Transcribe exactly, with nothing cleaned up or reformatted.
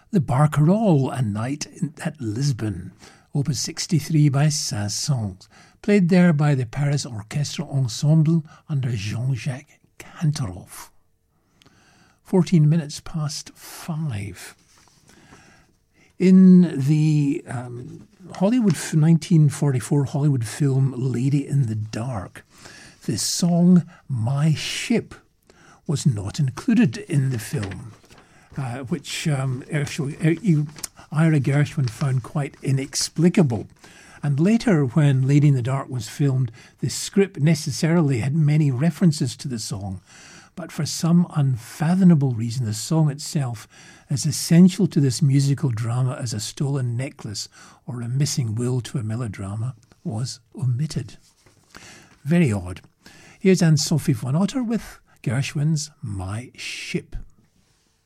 The Barcarolle, A Night in, at Lisbon, Opus sixty-three by Saint-Saëns, played there by the Paris Orchestre Ensemble under Jean-Jacques Kantorov. Fourteen minutes past five. In the um, Hollywood nineteen forty-four Hollywood film Lady in the Dark, the song My Ship was not included in the film, uh, which um, actually, Ira Gershwin found quite inexplicable. And later, when Lady in the Dark was filmed, the script necessarily had many references to the song, but for some unfathomable reason, the song itself, as essential to this musical drama as a stolen necklace or a missing will to a melodrama, was omitted. Very odd. Here's Anne-Sophie von Otter with Gershwin's My Ship.